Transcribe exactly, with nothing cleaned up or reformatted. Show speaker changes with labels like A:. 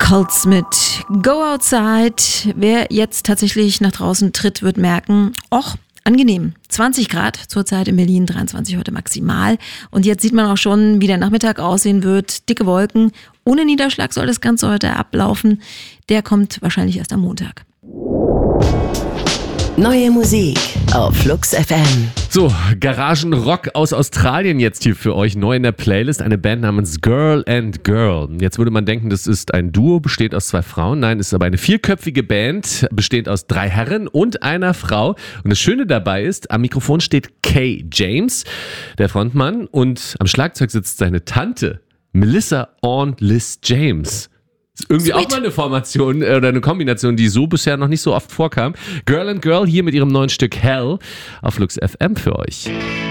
A: Colts mit Go Outside. Wer jetzt tatsächlich nach draußen tritt, wird merken, och, angenehm. zwanzig Grad zurzeit in Berlin, dreiundzwanzig heute maximal. Und jetzt sieht man auch schon, wie der Nachmittag aussehen wird. Dicke Wolken. Ohne Niederschlag soll das Ganze heute ablaufen. Der kommt wahrscheinlich erst am Montag.
B: Neue Musik auf Flux F M.
C: So, Garagenrock aus Australien jetzt hier für euch, neu in der Playlist. Eine Band namens Girl and Girl. Jetzt würde man denken, das ist ein Duo, besteht aus zwei Frauen. Nein, es ist aber eine vierköpfige Band, bestehend aus drei Herren und einer Frau. Und das Schöne dabei ist, am Mikrofon steht Kay James, der Frontmann, und am Schlagzeug sitzt seine Tante, Melissa Orn Liz James. Irgendwie Sweet. Auch mal eine Formation oder eine Kombination, die so bisher noch nicht so oft vorkam. Girl and Girl hier mit ihrem neuen Stück Hell auf Flux F M für euch.